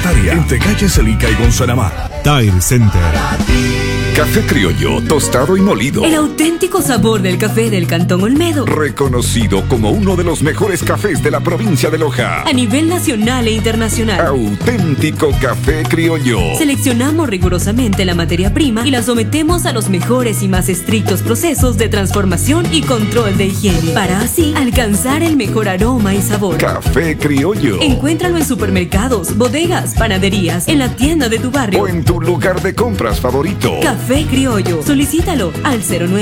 Indumentaria, entre calle Celica y Gonzanamá. Tire Center. Café criollo, tostado y molido. El auténtico sabor del café del Cantón Olmedo. Reconocido como uno de los mejores cafés de la provincia de Loja. A nivel nacional e internacional. Auténtico café criollo. Seleccionamos rigurosamente la materia prima y la sometemos a los mejores y más estrictos procesos de transformación y control de higiene, para así alcanzar el mejor aroma y sabor. Café criollo. Encuéntralo en supermercados, bodegas, panaderías, en la tienda de tu barrio o en tu lugar de compras favorito. Café criollo. Solicítalo al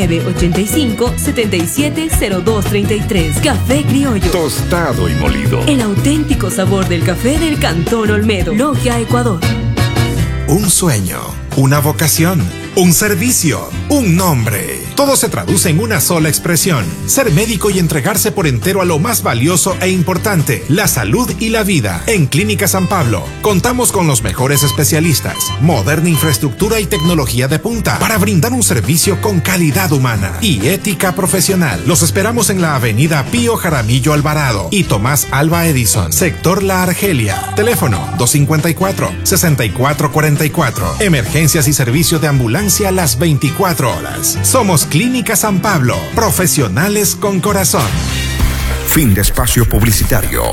0985-770233. Café criollo. Tostado y molido. El auténtico sabor del café del Cantón Olmedo. Logia, Ecuador. Un sueño, una vocación, un servicio, un nombre. Todo se traduce en una sola expresión: ser médico y entregarse por entero a lo más valioso e importante, la salud y la vida. En Clínica San Pablo contamos con los mejores especialistas, moderna infraestructura y tecnología de punta para brindar un servicio con calidad humana y ética profesional. Los esperamos en la avenida Pío Jaramillo Alvarado y Tomás Alba Edison, sector La Argelia. Teléfono 254-6444. Emergencias y servicio de ambulancia las 24 horas. Somos Clínica San Pablo, profesionales con corazón. Fin de espacio publicitario.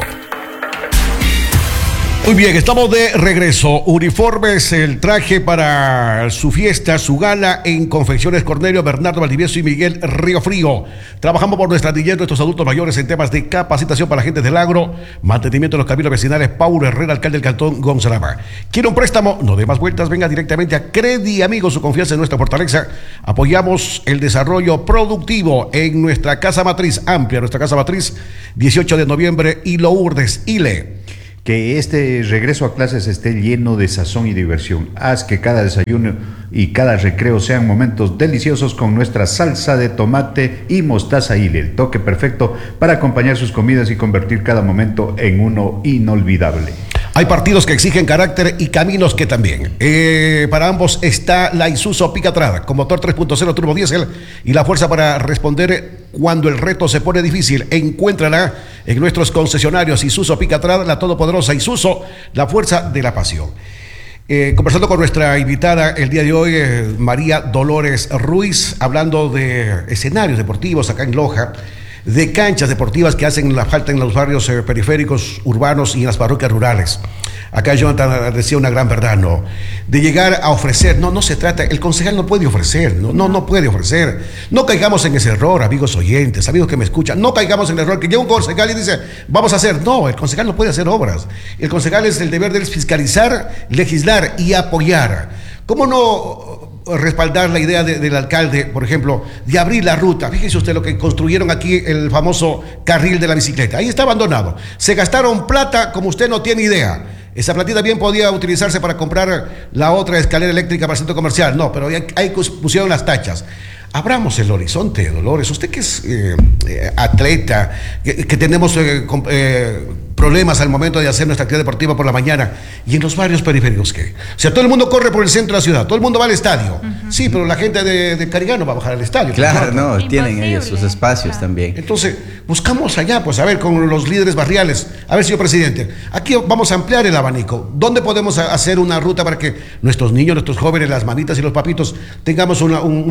Muy bien, estamos de regreso. Uniformes, el traje para su fiesta, su gala en Confecciones Cornelio, Bernardo Valdivieso y Miguel Río Frío. Trabajamos por nuestras niñez, nuestros adultos mayores en temas de capacitación para agentes del agro, mantenimiento de los caminos vecinales. Paulo Herrera, alcalde del Cantón Gonzalama. ¿Quiere un préstamo? No dé más vueltas, venga directamente a Credi Amigos, su confianza en nuestra fortaleza. Apoyamos el desarrollo productivo en nuestra casa matriz, amplia nuestra casa matriz, 18 de noviembre, y Lourdes, Ile. Que este regreso a clases esté lleno de sazón y diversión. Haz que cada desayuno y cada recreo sean momentos deliciosos con nuestra salsa de tomate y mostaza Ile, el toque perfecto para acompañar sus comidas y convertir cada momento en uno inolvidable. Hay partidos que exigen carácter y caminos que también. Para ambos está la Isuzu Picatrad, con motor 3.0 turbo diésel y la fuerza para responder cuando el reto se pone difícil. Encuéntrala en nuestros concesionarios Isuzu Picatrad, la todopoderosa Isuzu, la fuerza de la pasión. Conversando con nuestra invitada el día de hoy, María Dolores Ruiz, hablando de escenarios deportivos acá en Loja, de canchas deportivas que hacen la falta en los barrios periféricos, urbanos y en las parroquias rurales. Acá Jonathan decía una gran verdad, ¿no? De llegar a ofrecer, no se trata, el concejal no puede ofrecer, no puede ofrecer. No caigamos en ese error, amigos oyentes, amigos que me escuchan, no caigamos en el error que llega un concejal y dice, vamos a hacer. No, el concejal no puede hacer obras. El concejal es el deber de fiscalizar, legislar y apoyar. ¿Cómo no respaldar la idea del alcalde, por ejemplo, de abrir la ruta? Fíjese usted lo que construyeron aquí, el famoso carril de la bicicleta. Ahí está abandonado. Se gastaron plata como usted no tiene idea. Esa platita bien podía utilizarse para comprar la otra escalera eléctrica para el centro comercial. No, pero ahí pusieron las tachas. Abramos el horizonte, Dolores. Usted que es atleta, que tenemos problemas al momento de hacer nuestra actividad deportiva por la mañana. ¿Y en los barrios periféricos qué? O sea, todo el mundo corre por el centro de la ciudad, todo el mundo va al estadio. Uh-huh. Sí, pero la gente de Carigano va a bajar al estadio. Claro, no, tienen ellos sus espacios también. Entonces, buscamos allá, pues a ver, con los líderes barriales. A ver, señor presidente, aquí vamos a ampliar el abanico. ¿Dónde podemos hacer una ruta para que nuestros niños, nuestros jóvenes, las mamitas y los papitos, tengamos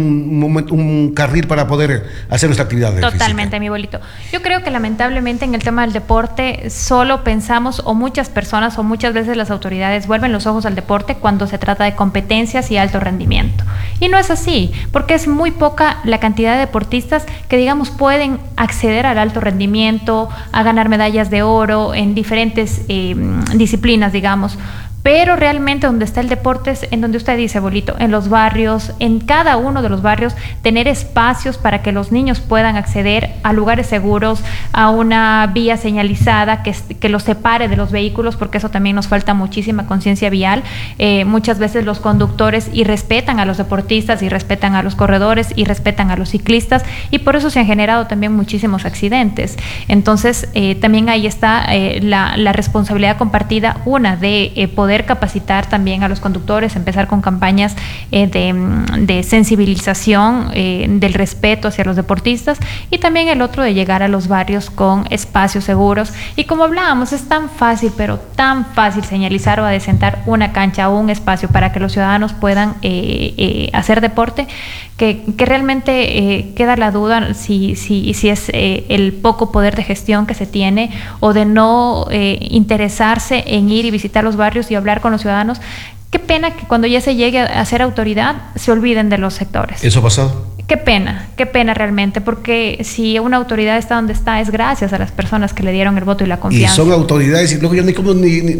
un carril para poder hacer nuestra actividad Totalmente, física? Mi abuelito. Yo creo que lamentablemente en el tema del deporte solo pensamos, o muchas personas o muchas veces las autoridades vuelven los ojos al deporte cuando se trata de competencias y alto rendimiento. Y no es así, porque es muy poca la cantidad de deportistas que, digamos, pueden acceder al alto rendimiento, a ganar medallas de oro en diferentes disciplinas, digamos. Pero realmente donde está el deporte es en donde usted dice, abuelito, en los barrios, en cada uno de los barrios, tener espacios para que los niños puedan acceder a lugares seguros, a una vía señalizada que los separe de los vehículos, porque eso también nos falta muchísima conciencia vial. Muchas veces los conductores irrespetan a los deportistas, irrespetan a los corredores, irrespetan a los ciclistas, y por eso se han generado también muchísimos accidentes. Entonces, también ahí está la responsabilidad compartida, una de poder poder capacitar también a los conductores, empezar con campañas de sensibilización del respeto hacia los deportistas, y también el otro de llegar a los barrios con espacios seguros. Y como hablábamos, es tan fácil, pero tan fácil señalizar o adecentar una cancha o un espacio para que los ciudadanos puedan hacer deporte, que realmente queda la duda si es el poco poder de gestión que se tiene, o de no interesarse en ir y visitar los barrios y hablar con los ciudadanos. Qué pena que cuando ya se llegue a ser autoridad se olviden de los sectores. ¿Eso ha pasado? Qué pena realmente, porque si una autoridad está donde está es gracias a las personas que le dieron el voto y la confianza. Y son autoridades, y luego yo ni como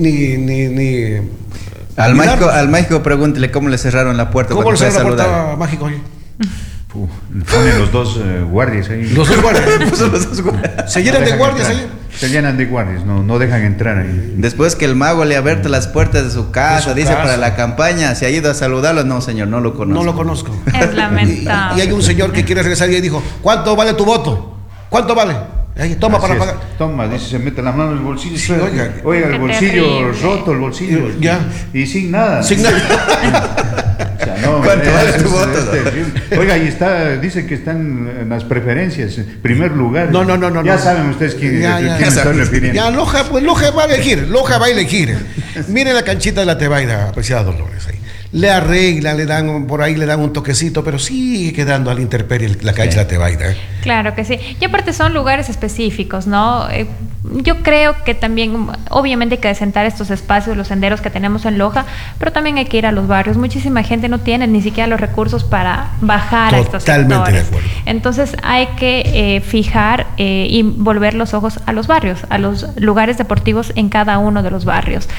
Al mágico pregúntele cómo le cerraron la puerta. ¿Cómo le cerraron la puerta, mágico? Ponen los dos guardias ahí. Los dos guardias. Se llenan de guardias ahí. Se llenan de guardias, no dejan entrar ahí. Después que el mago le ha abierto las puertas de su casa, dice para la campaña, se ha ido a saludarlo. No, señor, no lo conozco. No lo conozco. Es lamentable. Y hay un señor que quiere regresar y dijo: ¿cuánto vale tu voto? ¿Cuánto vale? Ahí, toma así para es. pagar. Toma, dice, se mete la mano en el bolsillo. Sí, oiga, el bolsillo terrible. roto, el bolsillo. Ya. Y sin nada. Sin nada. O sea, no, ¿cuánto vale tu voto? Oiga, y dice que están en las preferencias, en primer lugar. No. Ya saben ustedes quién están refiriendo. Ya, Loja va a elegir. Loja va a elegir. Miren la canchita de la Tebaida, apreciada Dolores. Ahí. Le arreglan, le dan un toquecito, pero sigue quedando a la intemperie la cancha de la Tebaida. Claro que sí. Y aparte son lugares específicos, ¿no? Yo creo que también, obviamente hay que adecentar estos espacios, los senderos que tenemos en Loja, pero también hay que ir a los barrios. Muchísima gente no tiene ni siquiera los recursos para bajar a estos sectores. Totalmente de acuerdo. Entonces hay que fijar y volver los ojos a los barrios, a los lugares deportivos en cada uno de los barrios.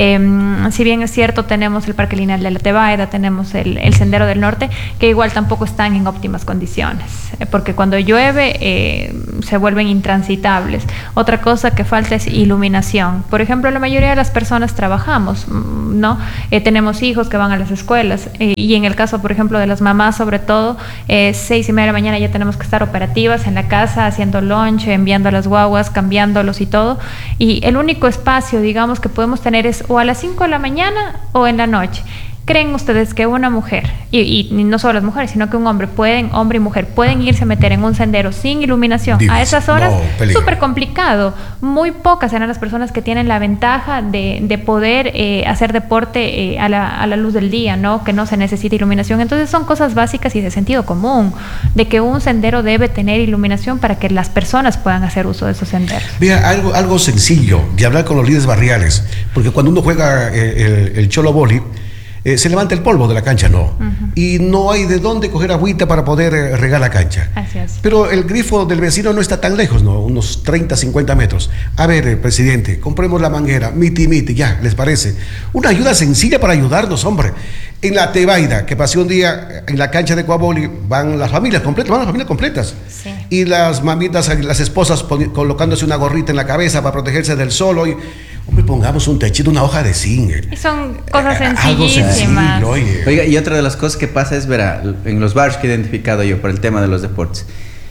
Si bien es cierto, tenemos el Parque Lineal de la Tebaida, tenemos el Sendero del Norte, que igual tampoco están en óptimas condiciones, porque cuando llueve se vuelven intransitables. Otra cosa que falta es iluminación. Por ejemplo, la mayoría de las personas trabajamos, ¿no? Tenemos hijos que van a las escuelas, y en el caso, por ejemplo, de las mamás, sobre todo, 6:30 de la mañana ya tenemos que estar operativas en la casa, haciendo lunch, enviando a las guaguas, cambiándolos y todo, y el único espacio, digamos, que podemos tener es o a las 5 de la mañana o en la noche. ¿Creen ustedes que una mujer, y no solo las mujeres, sino que un hombre y mujer pueden irse a meter en un sendero sin iluminación a esas horas? Súper complicado. Muy pocas serán las personas que tienen la ventaja de poder hacer deporte a la luz del día, ¿no? Que no se necesita iluminación. Entonces son cosas básicas y de sentido común, de que un sendero debe tener iluminación para que las personas puedan hacer uso de esos senderos. Mira, algo sencillo de hablar con los líderes barriales, porque cuando uno juega el cholo boli, se levanta el polvo de la cancha, ¿no? Y no hay de dónde coger agüita para poder regar la cancha. Así es. Pero el grifo del vecino no está tan lejos, ¿no? Unos 30, 50 metros. A ver, presidente, compremos la manguera, miti, ya, ¿les parece? Una ayuda sencilla para ayudarnos, hombre. En la Tebaida, que pasé un día en la cancha de Coaboli, van las familias completas. Sí. Y las mamitas, las esposas colocándose una gorrita en la cabeza para protegerse del sol. Hombre, pongamos un techito, una hoja de zinc. Y son cosas Algo sencillísimas. sencillo, Oiga, y otra de las cosas que pasa es, verá, en los barrios que he identificado yo por el tema de los deportes.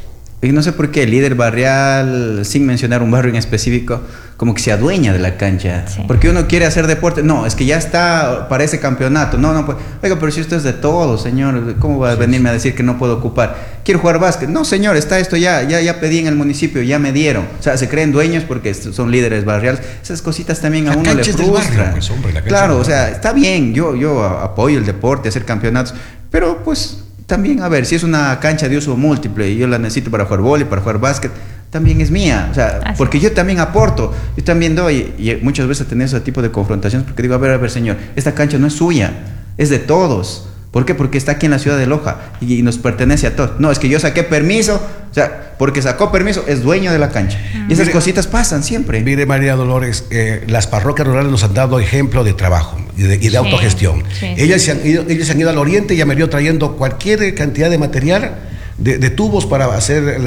Y no sé por qué el líder barrial, sin mencionar un barrio en específico, como que se adueña de la cancha. Sí. Porque uno quiere hacer deporte. No, es que ya está para ese campeonato. No, pues, oiga, pero si esto es de todo, señor, ¿cómo va a venirme a decir que no puedo ocupar? Quiero jugar básquet. No, señor, está esto ya pedí en el municipio, ya me dieron. O sea, se creen dueños porque son líderes barriales. Esas cositas también a uno le frustran. Pues, hombre, claro, o sea, está bien, yo apoyo el deporte, hacer campeonatos, pero pues también, a ver, si es una cancha de uso múltiple y yo la necesito para jugar vóley, para jugar básquet, también es mía, o sea, así porque yo también aporto, yo también doy, y muchas veces tener ese tipo de confrontaciones, porque digo, a ver, señor, esta cancha no es suya, es de todos. ¿Por qué? Porque está aquí en la ciudad de Loja y nos pertenece a todos. No, es que yo saqué permiso, o sea, porque sacó permiso, es dueño de la cancha. Y esas cositas pasan siempre. Mire, María Dolores, las parroquias rurales nos han dado ejemplo de trabajo y de autogestión. Ellas se han ido al oriente y han venido trayendo cualquier cantidad de material, de tubos para hacer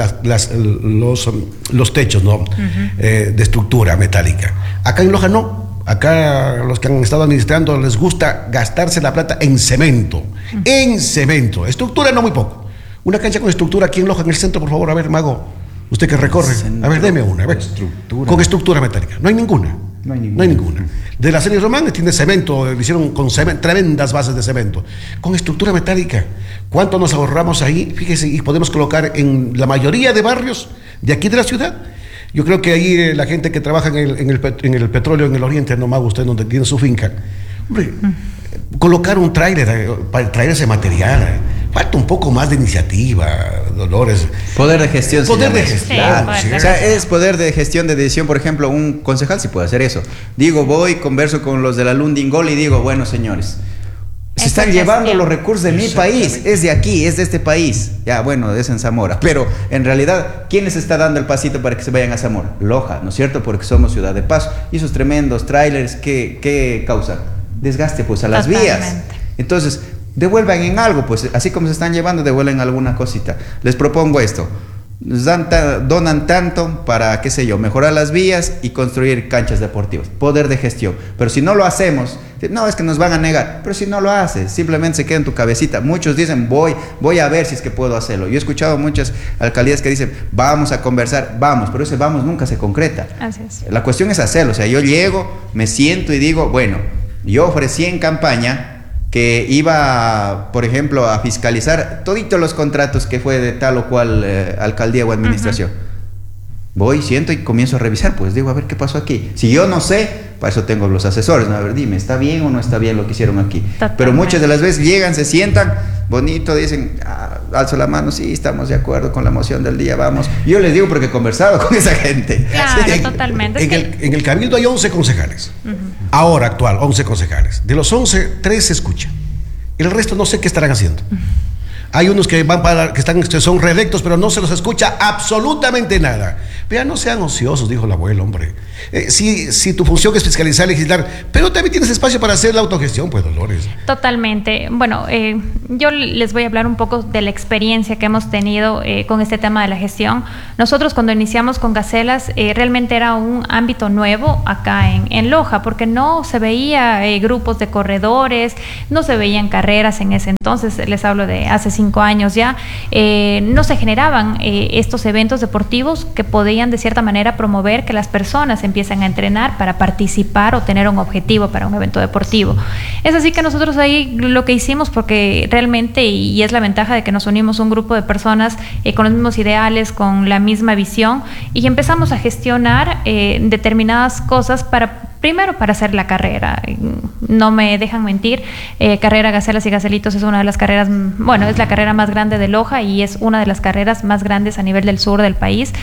los techos, ¿no? De estructura metálica. Acá en Loja no. Acá los que han estado administrando les gusta gastarse la plata en cemento. En cemento. Estructura no muy poco. Una cancha con estructura aquí en Loja, en el centro, por favor. A ver, mago, usted que recorre. A ver, deme una. A ver. Con estructura metálica. No hay ninguna. No hay ninguna. No hay ninguna. De la serie Román tiene cemento, lo hicieron con tremendas bases de cemento, con estructura metálica. ¿Cuánto nos ahorramos ahí? Fíjese, y podemos colocar en la mayoría de barrios de aquí de la ciudad. Yo creo que ahí la gente que trabaja en el petróleo en el oriente, nomás usted donde tiene su finca, hombre, colocar un tráiler para traer ese material. Falta un poco más de iniciativa, Dolores. Poder de gestión. Poder de gestión. Sí, O sea, es poder de gestión, de decisión. Por ejemplo, un concejal sí puede hacer eso. Digo, voy, converso con los de la Lundingol y digo, bueno, señores, se están llevando los recursos de mi país, es de aquí, es de este país. Ya, bueno, es en Zamora. Pero en realidad, ¿quién les está dando el pasito para que se vayan a Zamora? Loja, ¿no es cierto? Porque somos ciudad de paso. Y esos tremendos trailers, ¿qué causan? Desgaste, pues, a las vías. Entonces, devuelvan en algo, pues, así como se están llevando, devuelven alguna cosita. Les propongo esto. Nos donan tanto para, qué sé yo, mejorar las vías y construir canchas deportivas. Poder de gestión. Pero si no lo hacemos, no, es que nos van a negar. Pero si no lo haces, simplemente se queda en tu cabecita. Muchos dicen, voy a ver si es que puedo hacerlo. Yo he escuchado muchas alcaldías que dicen, vamos a conversar, vamos, pero ese vamos nunca se concreta. Así es. La cuestión es hacerlo. O sea, yo llego, me siento y digo, bueno, yo ofrecí en campaña que iba, por ejemplo, a fiscalizar toditos los contratos que fue de tal o cual alcaldía o administración. Voy, siento y comienzo a revisar, pues digo, a ver qué pasó aquí. Si yo no sé, para eso tengo los asesores, ¿no? A ver, dime, ¿está bien o no está bien lo que hicieron aquí? Totalmente. Pero muchas de las veces llegan, se sientan, bonito, dicen, alzo la mano, sí, estamos de acuerdo con la moción del día, vamos. Yo les digo porque he conversado con esa gente. Claro, totalmente. En el Cabildo hay 11 concejales. Ahora actual, 11 concejales. De los 11, 3 se escuchan. El resto no sé qué estarán haciendo. Hay unos que son reelectos, pero no se los escucha absolutamente nada. Vean, no sean ociosos, dijo el abuelo, hombre. Si tu función es fiscalizar, legislar, pero también tienes espacio para hacer la autogestión, pues, Dolores. Totalmente. Bueno, yo les voy a hablar un poco de la experiencia que hemos tenido con este tema de la gestión. Nosotros cuando iniciamos con Gacelas, realmente era un ámbito nuevo acá en Loja, porque no se veía grupos de corredores, no se veían carreras en ese entonces, les hablo de hace 5 años ya, no se generaban estos eventos deportivos que podían de cierta manera promover que las personas empiecen a entrenar para participar o tener un objetivo para un evento deportivo. Es así que nosotros ahí lo que hicimos, porque realmente, y es la ventaja de que nos unimos un grupo de personas con los mismos ideales, con la misma visión, y empezamos a gestionar determinadas cosas primero para hacer la carrera. No me dejan mentir, carrera Gacelas y Gacelitos es una de las carreras, bueno, es la carrera más grande de Loja y es una de las carreras más grandes a nivel del sur del país.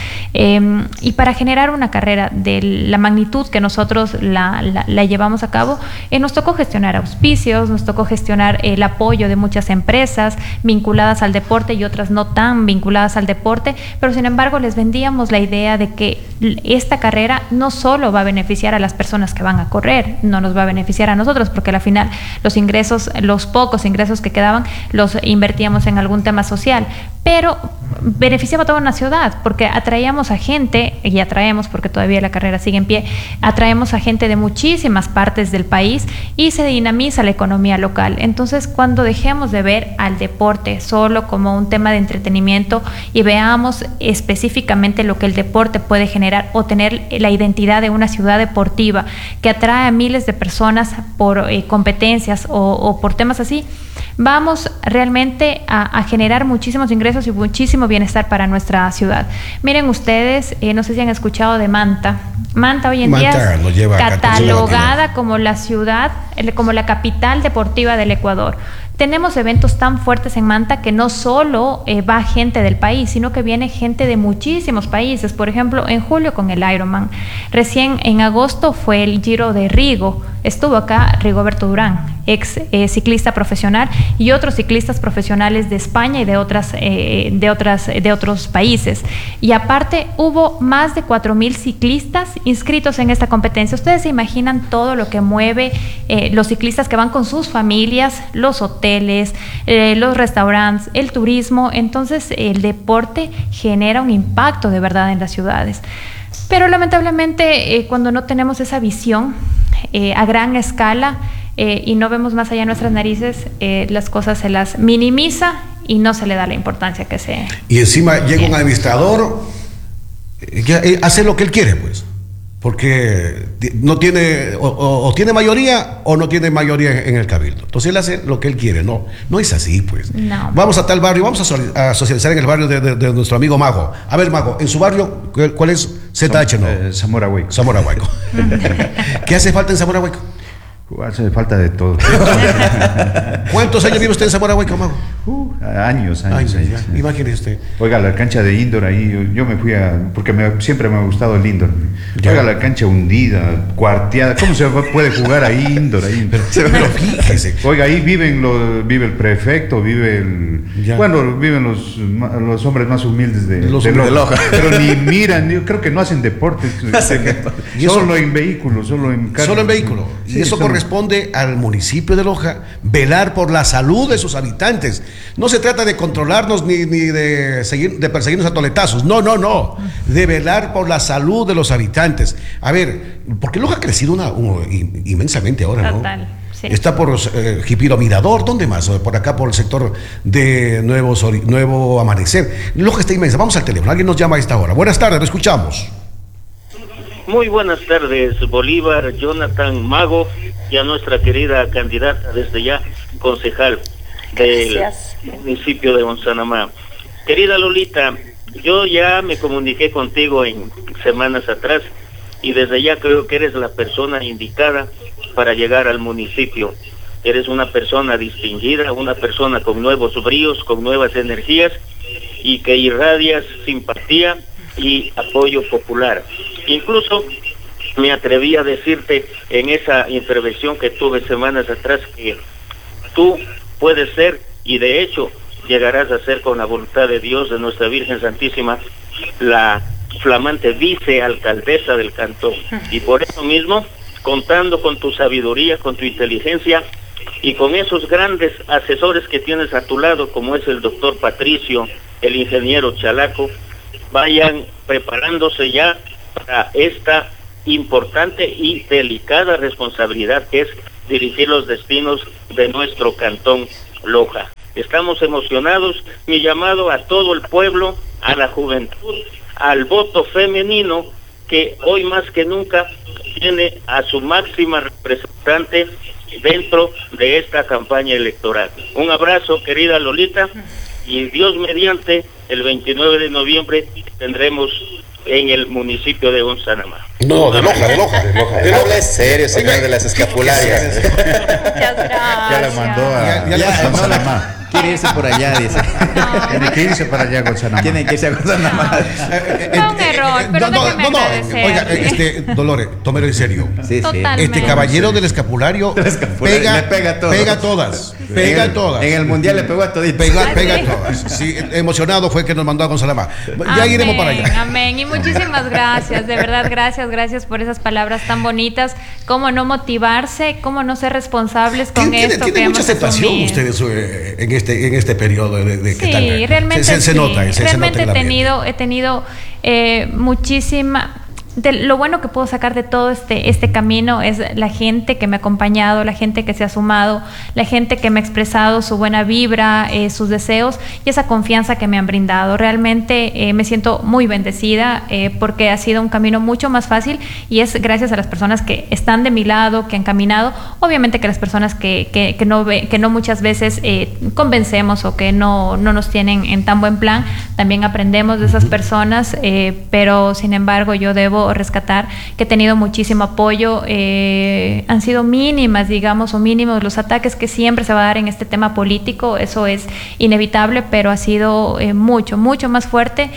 Y para generar una carrera de la magnitud que nosotros la llevamos a cabo, nos tocó gestionar auspicios, nos tocó gestionar el apoyo de muchas empresas vinculadas al deporte y otras no tan vinculadas al deporte, pero sin embargo les vendíamos la idea de que esta carrera no solo va a beneficiar a las personas que van a correr, no nos va a beneficiar a nosotros, porque al final los ingresos, los pocos ingresos que quedaban, los invertíamos en algún tema social, pero beneficiaba a toda una ciudad, porque atraíamos a gente, y atraemos porque todavía la carrera sigue en pie, atraemos a gente de muchísimas partes del país y se dinamiza la economía local. Entonces, cuando dejemos de ver al deporte solo como un tema de entretenimiento y veamos específicamente lo que el deporte puede generar o tener la identidad de una ciudad deportiva que atrae a miles de personas por competencias o por temas así, vamos realmente a generar muchísimos ingresos y muchísimo bienestar para nuestra ciudad. Miren ustedes, no sé si han escuchado de Manta. Manta hoy en día es catalogada como la ciudad, como la capital deportiva del Ecuador. Tenemos eventos tan fuertes en Manta que no solo va gente del país, sino que viene gente de muchísimos países. Por ejemplo, en julio con el Ironman. Recién en agosto fue el Giro de Rigo. Estuvo acá Rigoberto Durán, ex ciclista profesional, y otros ciclistas profesionales de España y de otros países. Y aparte hubo más de 4,000 ciclistas inscritos en esta competencia. Ustedes se imaginan todo lo que mueve los ciclistas que van con sus familias, los hoteles, los restaurantes, el turismo. Entonces el deporte genera un impacto de verdad en las ciudades. Pero lamentablemente cuando no tenemos esa visión a gran escala y no vemos más allá de nuestras narices, las cosas se las minimiza y no se le da la importancia que se... Y encima llega un administrador, hace lo que él quiere, pues. porque no tiene, o tiene mayoría o no tiene mayoría en el cabildo. Entonces él hace lo que él quiere, no es así, pues. No. Vamos a tal barrio, vamos a socializar en el barrio de nuestro amigo Mago. A ver, Mago, en su barrio, ¿cuál es? ZH, ¿no? Zamora Hueco. Zamora Hueco. ¿Qué hace falta en Zamora Hueco? Hace falta de todo. ¿Cuántos años vive usted en Zamora Hueco, Mago? Años. Imagínese usted. Oiga, la cancha de indoor ahí, yo me fui porque siempre me ha gustado el indoor. Ya. Oiga, la cancha hundida, cuarteada, ¿cómo se puede jugar ahí indoor? Ahí? Pero fíjese. Oiga, ahí vive el prefecto, viven los hombres más humildes de Loja. Pero ni miran, yo creo que no hacen deportes. Solo en vehículos, solo en carros. Solo en vehículo. Sí, y eso corresponde al municipio de Loja velar por la salud de sus habitantes. No se trata de controlarnos ni de perseguirnos a toletazos. No. De velar por la salud de los habitantes. A ver, porque Loja ha crecido inmensamente ahora, ¿no? Total. Sí. Está por Jipiro Mirador, ¿dónde más? Por acá, por el sector de Nuevo Amanecer. Loja está inmensa. Vamos al teléfono. Alguien nos llama a esta hora. Buenas tardes, lo escuchamos. Muy buenas tardes, Bolívar, Jonathan, Mago, y a nuestra querida candidata desde ya, concejal del municipio de Onsanamá. Querida Lolita, yo ya me comuniqué contigo en semanas atrás y desde ya creo que eres la persona indicada para llegar al municipio. Eres una persona distinguida, una persona con nuevos bríos, con nuevas energías y que irradias simpatía y apoyo popular. Incluso me atreví a decirte en esa intervención que tuve semanas atrás que tú puedes ser, y de hecho llegarás a ser, con la voluntad de Dios, de nuestra Virgen Santísima, la flamante vicealcaldesa del cantón. Y por eso mismo, contando con tu sabiduría, con tu inteligencia y con esos grandes asesores que tienes a tu lado, como es el doctor Patricio, el ingeniero Chalaco, vayan preparándose ya para esta importante y delicada responsabilidad que es dirigir los destinos de nuestro cantón Loja. Estamos emocionados. Mi llamado a todo el pueblo, a la juventud, al voto femenino, que hoy más que nunca tiene a su máxima representante dentro de esta campaña electoral. Un abrazo, querida Lolita, y Dios mediante, el 29 de noviembre tendremos en el municipio de Onsanamá. No, de Loja. Hable serio, señor de las escapularias. Muchas gracias. Ya la mandó a Onsanamá. Quiere irse por allá, dice. Tiene que irse para allá, Onsanamá. Tiene que irse a Onsanamá. Fue un error, pero déjeme agradecer. Oiga, Dolores, tómelo en serio. Sí. Totalmente. Este caballero del escapulario Le pega todo. Pega todas. Pega todas. En el mundial le pegó a todito. Pega todas. Sí, emocionado fue que nos mandó a Gonzalama. Ya iremos para allá. Amén. Y muchísimas gracias, de verdad, gracias por esas palabras tan bonitas. Cómo no motivarse, cómo no ser responsables con esto. Tiene mucha aceptación ustedes en este periodo de sí, realmente se nota. Realmente he tenido muchísima. Lo bueno que puedo sacar de todo este camino es la gente que me ha acompañado, la gente que se ha sumado, la gente que me ha expresado su buena vibra, sus deseos y esa confianza que me han brindado. Realmente me siento muy bendecida porque ha sido un camino mucho más fácil y es gracias a las personas que están de mi lado, que han caminado. Obviamente que las personas que no muchas veces convencemos o que no nos tienen en tan buen plan, también aprendemos de esas personas, pero sin embargo yo debo rescatar que he tenido muchísimo apoyo. Han sido mínimas, digamos, o mínimos los ataques que siempre se va a dar en este tema político, eso es inevitable, pero ha sido mucho más fuerte.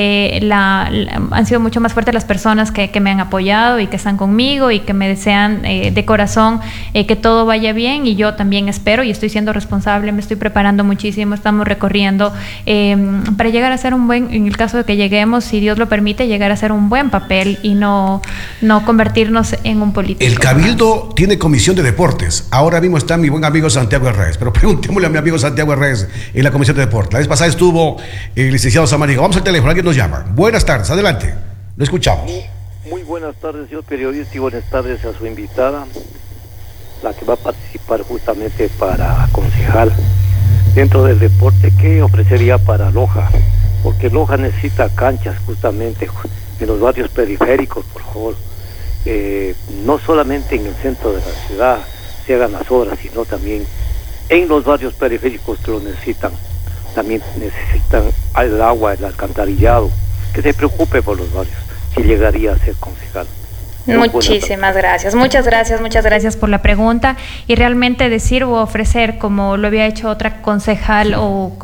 Han sido mucho más fuertes las personas que me han apoyado y que están conmigo y que me desean de corazón que todo vaya bien, y yo también espero y estoy siendo responsable, me estoy preparando muchísimo, estamos recorriendo para llegar a ser en el caso de que lleguemos, si Dios lo permite, llegar a ser un buen papel y no convertirnos en un político. El Cabildo tiene comisión de deportes. Ahora mismo está mi buen amigo Santiago Herrez, pero preguntémosle a mi amigo Santiago Herrez en la comisión de deportes. La vez pasada estuvo el licenciado Samaniego. Vamos al teléfono, alguien nos llama. Buenas tardes, adelante, lo escuchamos. Muy buenas tardes, señor periodista, y buenas tardes a su invitada, la que va a participar justamente para concejal. Dentro del deporte, ¿qué ofrecería para Loja? Porque Loja necesita canchas justamente en los barrios periféricos, por favor. no solamente en el centro de la ciudad se hagan las obras, sino también en los barrios periféricos que lo necesitan. También necesitan el agua, el alcantarillado, que se preocupe por los barrios, si llegaría a ser concejal. Muchísimas gracias, muchas gracias por la pregunta, y realmente decir o ofrecer, como lo había hecho otra concejal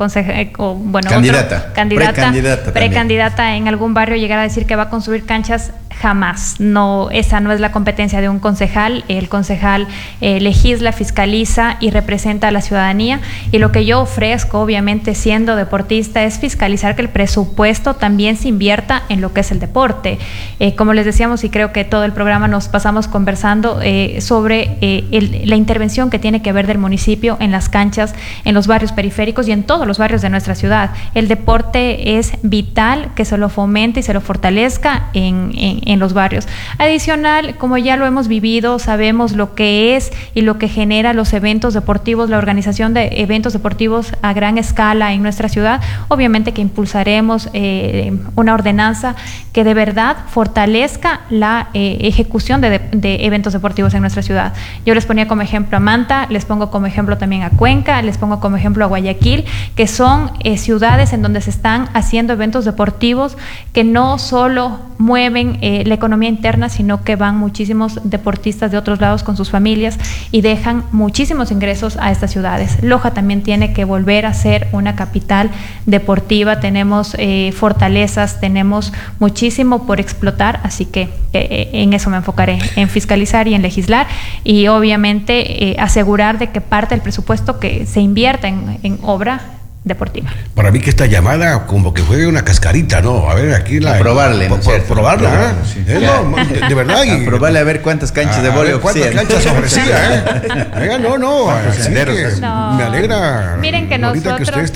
precandidata en algún barrio, llegar a decir que va a construir canchas, jamás. No, esa no es la competencia de un concejal. El concejal legisla, fiscaliza y representa a la ciudadanía, y lo que yo ofrezco, obviamente siendo deportista, es fiscalizar que el presupuesto también se invierta en lo que es el deporte. Como les decíamos, y creo que todo el programa nos pasamos conversando sobre la intervención que tiene que ver del municipio en las canchas, en los barrios periféricos y en todos los barrios de nuestra ciudad. El deporte es vital que se lo fomente y se lo fortalezca en los barrios. Adicional, como ya lo hemos vivido, sabemos lo que es y lo que genera los eventos deportivos, la organización de eventos deportivos a gran escala en nuestra ciudad. Obviamente que impulsaremos una ordenanza que de verdad fortalezca la ejecución de eventos deportivos en nuestra ciudad. Yo les ponía como ejemplo a Manta, les pongo como ejemplo también a Cuenca, les pongo como ejemplo a Guayaquil, que son ciudades en donde se están haciendo eventos deportivos que no solo mueven la economía interna, sino que van muchísimos deportistas de otros lados con sus familias y dejan muchísimos ingresos a estas ciudades. Loja también tiene que volver a ser una capital deportiva. Tenemos fortalezas, tenemos muchísimo por explotar, así que en eso me enfocaré, en fiscalizar y en legislar, y obviamente asegurar de que parte del presupuesto que se invierta en obra deportiva. Para mí que esta llamada como que fue una cascarita, ¿no? A ver, aquí la... probarle, ¿no? Probarla, sí. De verdad. Y probarle a ver cuántas canchas de vóley ofrecía. ¿Cuántas canchas ofrecía, Venga, no. Así que no. Me alegra. Miren que ahorita nosotros... que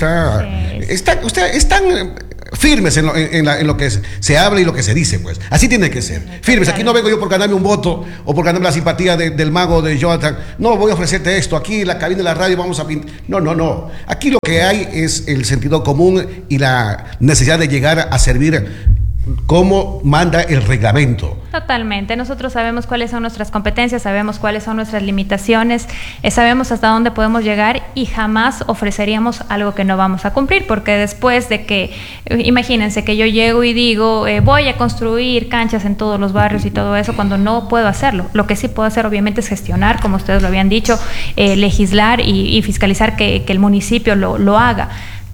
usted están firmes en lo que se habla y lo que se dice, pues. Así tiene que ser. Firmes. Aquí no vengo yo por ganarme un voto o por ganarme la simpatía del mago de Jonathan. No, voy a ofrecerte esto. Aquí en la cabina de la radio vamos a pintar. No. Aquí lo que hay es el sentido común y la necesidad de llegar a servir como manda el reglamento. Totalmente. Nosotros sabemos cuáles son nuestras competencias, sabemos cuáles son nuestras limitaciones, sabemos hasta dónde podemos llegar, y jamás ofreceríamos algo que no vamos a cumplir, porque después de que, imagínense que yo llego y digo, voy a construir canchas en todos los barrios y todo eso, cuando no puedo hacerlo. Lo que sí puedo hacer, obviamente, es gestionar, como ustedes lo habían dicho, legislar y fiscalizar que el municipio lo haga.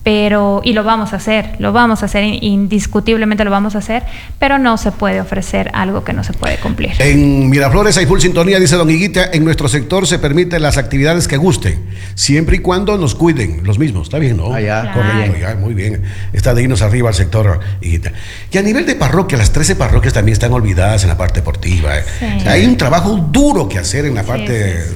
Y lo vamos a hacer, indiscutiblemente lo vamos a hacer, pero no se puede ofrecer algo que no se puede cumplir. En Miraflores hay full sintonía, dice don Higuita. En nuestro sector se permiten las actividades que gusten, siempre y cuando nos cuiden los mismos. Está bien, ¿no? Correcto, ya, muy bien. Está de irnos arriba al sector, Higuita. Y a nivel de parroquia, las 13 parroquias también están olvidadas en la parte deportiva. Sí. Hay un trabajo duro que hacer en la parte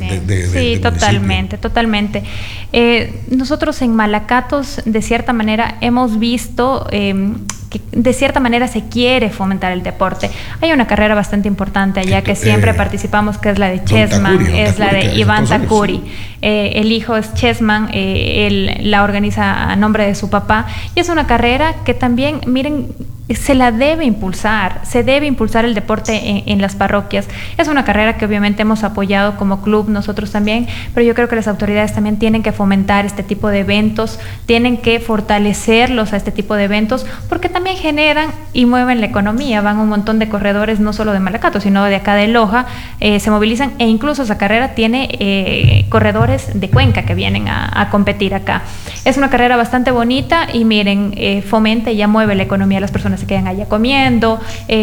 de totalmente. Nosotros en Malacatos, de cierta manera, hemos visto que de cierta manera se quiere fomentar el deporte. Hay una carrera bastante importante allá que siempre participamos, que es la de Chessman, es la de Iván Takuri. El hijo es Chessman, él la organiza a nombre de su papá, y es una carrera que también, miren, se debe impulsar el deporte en las parroquias. Es una carrera que obviamente hemos apoyado como club nosotros también, pero yo creo que las autoridades también tienen que fomentar este tipo de eventos, tienen que fortalecerlos a este tipo de eventos, porque también generan y mueven la economía. Van un montón de corredores, no solo de Malacato, sino de acá de Loja, se movilizan, e incluso esa carrera tiene corredores de Cuenca que vienen a competir acá. Es una carrera bastante bonita y miren, fomenta y ya mueve la economía de las personas, se quedan allá comiendo,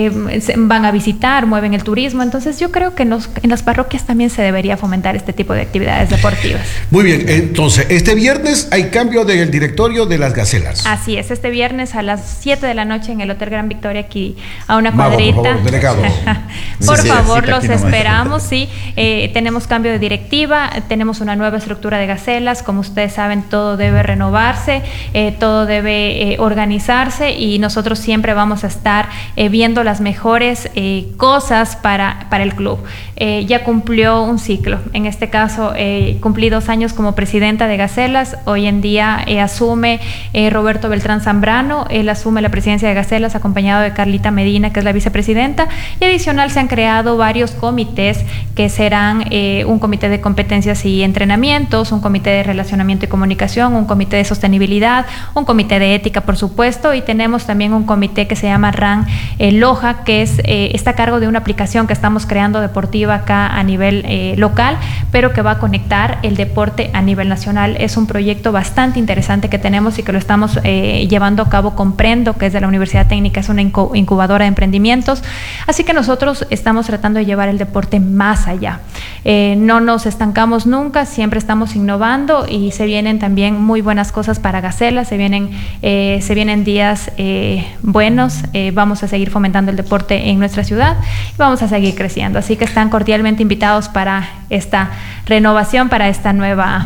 van a visitar, mueven el turismo. Entonces yo creo que en las parroquias también se debería fomentar este tipo de actividades deportivas. Muy bien, entonces este viernes hay cambio del directorio de las Gacelas. Así es, este viernes a las 7 de la noche en el Hotel Gran Victoria, aquí a una cuadrita. Por favor, delegado. Por favor, los esperamos, sí. Tenemos cambio de directiva, tenemos una nueva estructura de Gacelas. Como ustedes saben, todo debe renovarse, todo debe organizarse, y nosotros siempre siempre vamos a estar viendo las mejores cosas para el club. Ya cumplió un ciclo, en este caso cumplí 2 años como presidenta de Gacelas. Hoy en día asume Roberto Beltrán Zambrano, él asume la presidencia de Gacelas acompañado de Carlita Medina, que es la vicepresidenta, y adicional se han creado varios comités que serán un comité de competencias y entrenamientos, un comité de relacionamiento y comunicación, un comité de sostenibilidad, un comité de ética, por supuesto, y tenemos también un comité que se llama RAN Loja, que está a cargo de una aplicación que estamos creando deportiva acá a nivel local, pero que va a conectar el deporte a nivel nacional. Es un proyecto bastante interesante que tenemos y que lo estamos llevando a cabo con Prendo, que es de la Universidad Técnica, es una incubadora de emprendimientos, así que nosotros estamos tratando de llevar el deporte más allá. No nos estancamos nunca, siempre estamos innovando y se vienen también muy buenas cosas para Gacelas, se vienen días buenos, vamos a seguir fomentando el deporte en nuestra ciudad y vamos a seguir creciendo, así que están cordialmente invitados para esta renovación, para esta nueva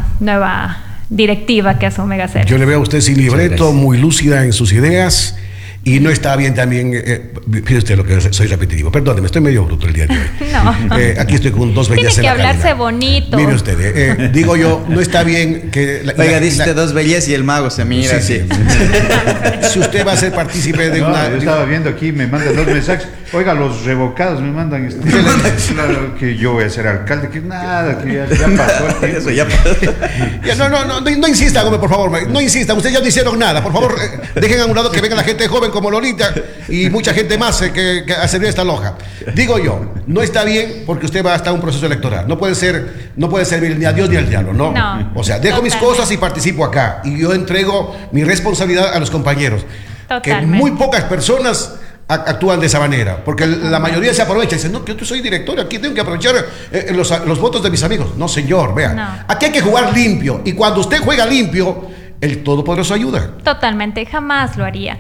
directiva que asume Gacelas. Yo le veo a usted sin libreto, muy lúcida en sus ideas. Y no está bien también, fíjese usted lo que soy repetitivo, perdóneme, estoy medio bruto el día de hoy. No. Aquí estoy con 2 bellezas. Tiene que hablarse bonito. Mire usted, digo yo, no está bien que... Oiga, dice 2 bellezas y el mago se mira así. Si usted va a ser partícipe de una... Yo estaba viendo aquí, me mandan 2 mensajes. Oiga, los revocados me mandan claro, que yo voy a ser alcalde, que nada, que ya pasó el tiempo. Eso ya pasó. No insista, hombre, por favor, no insista, ustedes ya no hicieron nada, por favor, dejen a un lado que venga la gente joven como Lolita y mucha gente más que a servir esta loja. Digo yo, no está bien porque usted va a estar en un proceso electoral, no puede servir ni a Dios ni al diablo, ¿no? O sea, dejo mis cosas y participo acá y yo entrego mi responsabilidad a los compañeros. Que muy pocas personas actúan de esa manera, porque la mayoría se aprovecha y dicen, no, yo soy director, aquí tengo que aprovechar los votos de mis amigos. No, señor, vea, no. Aquí hay que jugar limpio, y cuando usted juega limpio, el Todopoderoso ayuda. Totalmente, jamás lo haría.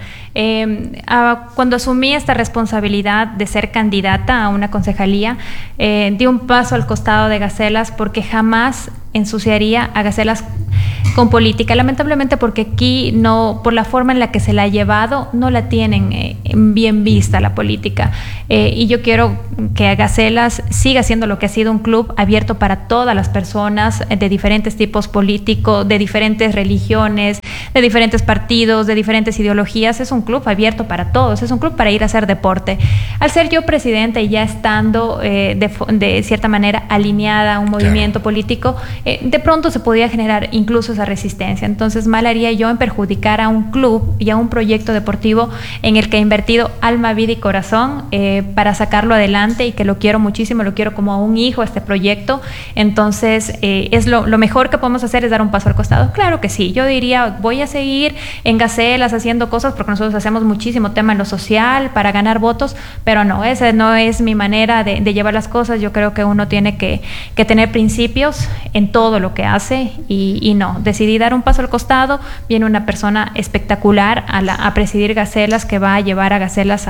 Cuando asumí esta responsabilidad de ser candidata a una concejalía, di un paso al costado de Gacelas porque jamás ensuciaría a Gacelas con política, lamentablemente porque aquí no, por la forma en la que se la ha llevado, no la tienen bien vista la política, y yo quiero que Gacelas siga siendo lo que ha sido, un club abierto para todas las personas de diferentes tipos políticos, de diferentes religiones, de diferentes partidos, de diferentes ideologías. Es un club abierto para todos, es un club para ir a hacer deporte. Al ser yo presidenta y ya estando de cierta manera alineada a un movimiento político, de pronto se podía generar incluso esa resistencia. Entonces mal haría yo en perjudicar a un club y a un proyecto deportivo en el que he invertido alma, vida y corazón para sacarlo adelante, y que lo quiero muchísimo, lo quiero como a un hijo, este proyecto. Entonces es lo mejor que podemos hacer es dar un paso al costado. Claro que sí, yo diría, voy a seguir en Gacelas haciendo cosas porque nosotros hacemos muchísimo tema en lo social para ganar votos, pero no, esa no es mi manera de llevar las cosas. Yo creo que uno tiene que tener principios en todo lo que hace, y no, decidí dar un paso al costado. Viene una persona espectacular a presidir Gacelas, que va a llevar a Gacelas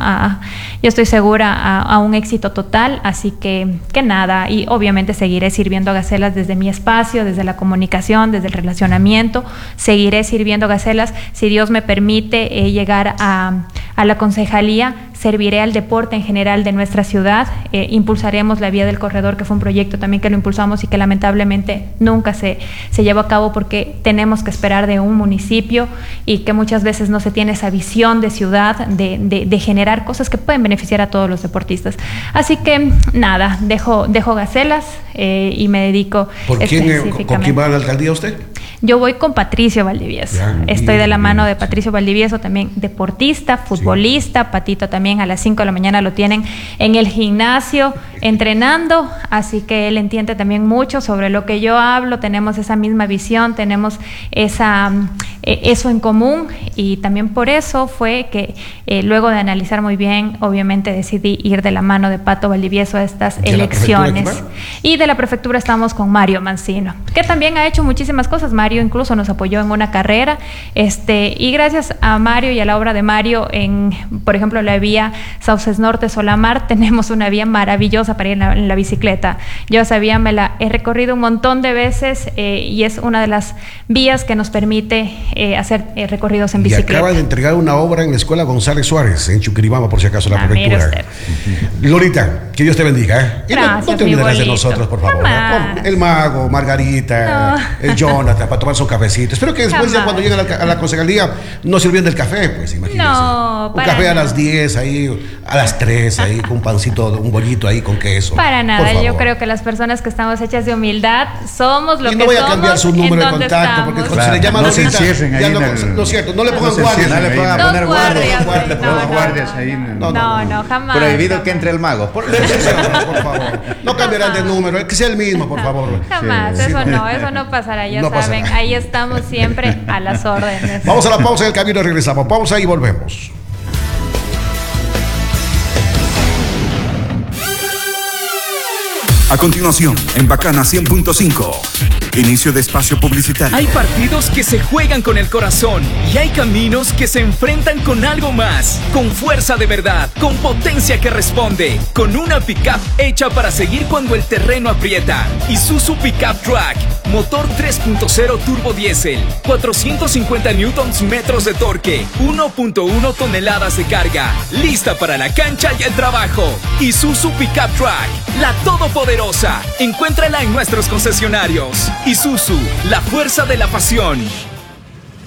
yo estoy segura, a un éxito total, así que nada, y obviamente seguiré sirviendo a Gacelas desde mi espacio, desde la comunicación, desde el relacionamiento, seguiré sirviendo a Gacelas. Si Dios me permite llegar a la concejalía, serviré al deporte en general de nuestra ciudad, impulsaremos la vía del corredor, que fue un proyecto también que lo impulsamos y que lamentablemente nunca se llevó a cabo porque tenemos que esperar de un municipio, y que muchas veces no se tiene esa visión de ciudad, de generar cosas que pueden beneficiar a todos los deportistas. Así que nada, dejo Gacelas y me dedico ¿Con quién va a la alcaldía usted? Yo voy con Patricio Valdivieso. Estoy de la mano de Patricio Valdivieso, también deportista, futbolista. Sí. Patito también a las 5 de la mañana lo tienen en el gimnasio entrenando, así que él entiende también mucho sobre lo que yo hablo. Tenemos esa misma visión, tenemos eso en común, y también por eso fue que luego de analizar muy bien, obviamente decidí ir de la mano de Pato Valdivieso a estas elecciones. Y de la prefectura estamos con Mario Mancino, que también ha hecho muchísimas cosas. Mario incluso nos apoyó en una carrera, y gracias a Mario y a la obra de Mario, por ejemplo, la vía vía Sauces Norte Solamar, tenemos una vía maravillosa para ir en la bicicleta. Yo esa vía me la he recorrido un montón de veces y es una de las vías que nos permite hacer recorridos en bicicleta. Y acaba de entregar una obra en la Escuela González Suárez, en Chuquiribamba, por si acaso, la prefectura. Lolita, que Dios te bendiga. Y gracias, no te olvidarás de nosotros, por favor. El Mago, Margarita, el Jonathan, para tomarse un cafecito. Espero que después, ya cuando lleguen a la concejalía, no se olviden del café, pues imagínense. No, un café a las 10 ahí, a las 3 ahí, con un pancito, un bollito ahí con queso. Para nada, yo creo que las personas que estamos hechas de humildad somos lo que somos. Y no voy a cambiar su número de contacto, porque cuando se le llama no se encierren ahí. No es cierto, no le pongan guardias. No le pongan poner guardias ahí. No, jamás. Prohibido que entre el mago. Por favor. No cambiarán de número, que sea el mismo, por favor. Jamás, eso no pasará, ya saben. Ahí estamos siempre a las órdenes. Vamos a la pausa, en el camino regresamos. Pausa y volvemos. A continuación, en Bacana 100.5, inicio de espacio publicitario. Hay partidos que se juegan con el corazón y hay caminos que se enfrentan con algo más, con fuerza de verdad, con potencia que responde, con una pickup hecha para seguir cuando el terreno aprieta. Isuzu Pickup Track, motor 3.0 turbo diésel, 450 newtons metros de torque, 1.1 toneladas de carga, lista para la cancha y el trabajo. Isuzu Pickup Track, la todopoderosa. Encuéntrala en nuestros concesionarios. Isuzu, la fuerza de la pasión.